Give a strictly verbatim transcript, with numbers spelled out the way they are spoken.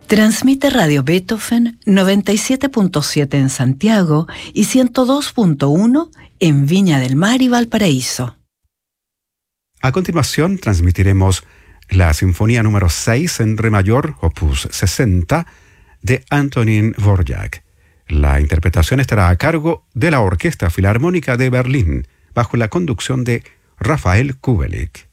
Transmite Radio Beethoven noventa y siete punto siete en Santiago y ciento dos punto uno en Viña del Mar y Valparaíso. A continuación transmitiremos la Sinfonía número seis en Re mayor, opus sesenta, de Antonín Dvorak. La interpretación estará a cargo de la Orquesta Filarmónica de Berlín, bajo la conducción de Rafael Kubelik.